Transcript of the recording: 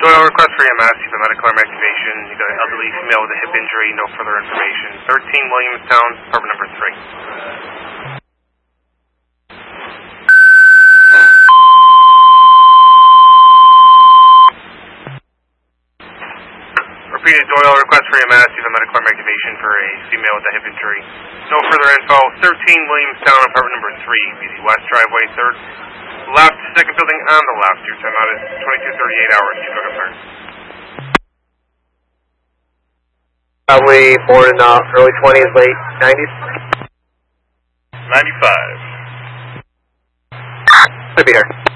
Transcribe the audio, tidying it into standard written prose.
Doyle, request for EMS, you have a medical arm activation. You got an elderly female with a hip injury, no further information. 13 Williamstown, apartment number 3. Repeated Doyle, request for EMS, you have a medical arm activation for a female with a hip injury. No further info. 13 Williamstown, apartment number 3, BZ West driveway, 3rd left, second building on the left. Your time out is 22:38 hours. You took a turn. Probably born in the early 20s, late 90s. 95. Should be here.